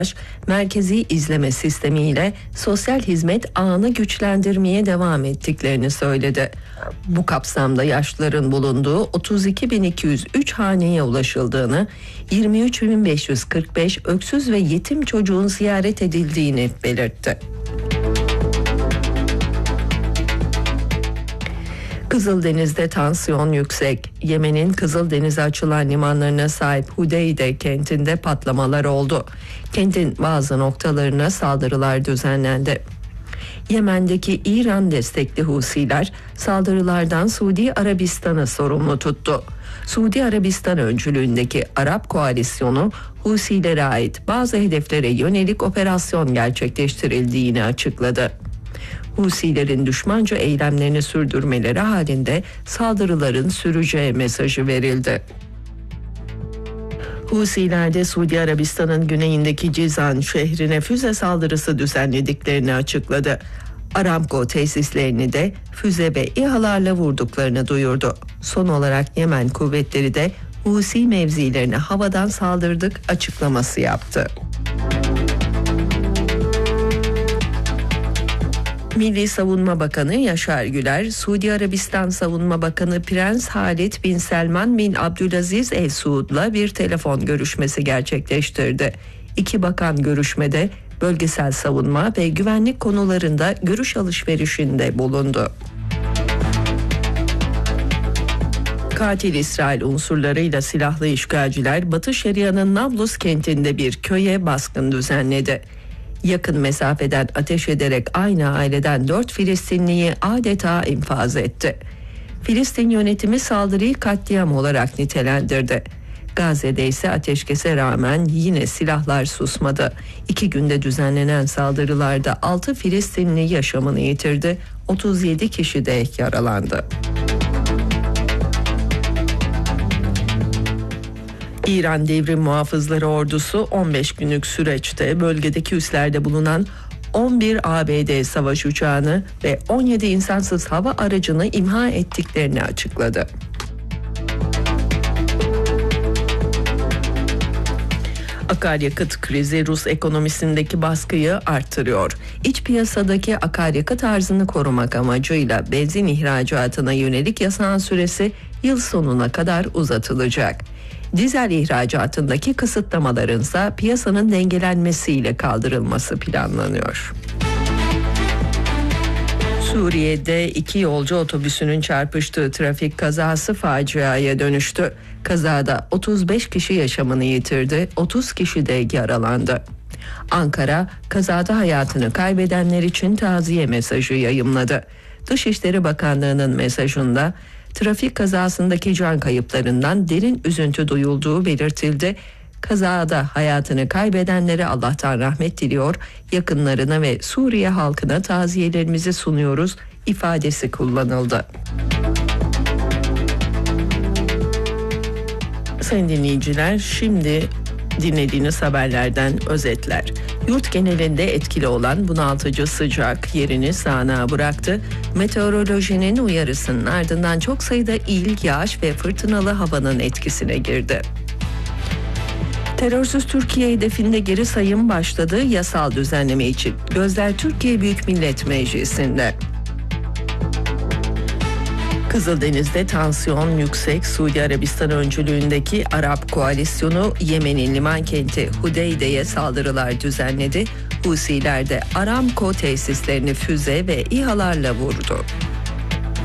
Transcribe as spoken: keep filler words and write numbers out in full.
merkezi izleme sistemiyle sosyal hizmet ağını güçlendirmeye devam ettiklerini söyledi. Bu kapsamda yaşlıların bulunduğu otuz iki bin iki yüz üç haneye ulaşıldığını, yirmi üç bin beş yüz kırk beş öksüz ve yetim çocuğun ziyaret edildiğini belirtti. Kızıldeniz'de tansiyon yüksek. Yemen'in Kızıldeniz'e açılan limanlarına sahip Hudeyde kentinde patlamalar oldu. Kentin bazı noktalarına saldırılar düzenlendi. Yemen'deki İran destekli Husiler saldırılardan Suudi Arabistan'ı sorumlu tuttu. Suudi Arabistan öncülüğündeki Arap koalisyonu Husilere ait bazı hedeflere yönelik operasyon gerçekleştirildiğini açıkladı. Husilerin düşmanca eylemlerini sürdürmeleri halinde saldırıların süreceği mesajı verildi. Husiler de Suudi Arabistan'ın güneyindeki Cizan şehrine füze saldırısı düzenlediklerini açıkladı. Aramco tesislerini de füze ve İHA'larla vurduklarını duyurdu. Son olarak Yemen kuvvetleri de Husi mevzilerine havadan saldırdık açıklaması yaptı. Milli Savunma Bakanı Yaşar Güler, Suudi Arabistan Savunma Bakanı Prens Halid bin Selman bin Abdülaziz El Suud'la bir telefon görüşmesi gerçekleştirdi. İki bakan görüşmede bölgesel savunma ve güvenlik konularında görüş alışverişinde bulundu. Katil İsrail unsurlarıyla silahlı işgalciler Batı Şeria'nın Nablus kentinde bir köye baskın düzenledi. Yakın mesafeden ateş ederek aynı aileden dört Filistinliyi adeta infaz etti. Filistin yönetimi saldırıyı katliam olarak nitelendirdi. Gazze'de ise ateşkese rağmen yine silahlar susmadı. İki günde düzenlenen saldırılarda altı Filistinli yaşamını yitirdi, otuz yedi kişi de yaralandı. İran Devrim Muhafızları Ordusu on beş günlük süreçte bölgedeki üslerde bulunan on bir A B D savaş uçağını ve on yedi insansız hava aracını imha ettiklerini açıkladı. Akaryakıt krizi Rus ekonomisindeki baskıyı artırıyor. İç piyasadaki akaryakıt arzını korumak amacıyla benzin ihracatına yönelik yasağın süresi yıl sonuna kadar uzatılacak. Dizel ihracatındaki kısıtlamaların ise piyasanın dengelenmesiyle kaldırılması planlanıyor. Suriye'de iki yolcu otobüsünün çarpıştığı trafik kazası faciaya dönüştü. Kazada otuz beş kişi yaşamını yitirdi, otuz kişi de yaralandı. Ankara, kazada hayatını kaybedenler için taziye mesajı yayımladı. Dışişleri Bakanlığı'nın mesajında trafik kazasındaki can kayıplarından derin üzüntü duyulduğu belirtildi. Kazada hayatını kaybedenlere Allah'tan rahmet diliyor, yakınlarına ve Suriye halkına taziyelerimizi sunuyoruz ifadesi kullanıldı. Sayın dinleyiciler, şimdi dinlediğiniz haberlerden özetler. Yurt genelinde etkili olan bunaltıcı sıcak yerini sağanağa bıraktı. Meteorolojinin uyarısının ardından çok sayıda il, yağış ve fırtınalı havanın etkisine girdi. Terörsüz Türkiye hedefinde geri sayım başladı yasal düzenleme için. Gözler Türkiye Büyük Millet Meclisi'nde. Kızıldeniz'de tansiyon yüksek. Suudi Arabistan öncülüğündeki Arap koalisyonu Yemen'in liman kenti Hudeyde'ye saldırılar düzenledi. Husiler de Aramco tesislerini füze ve İHA'larla vurdu.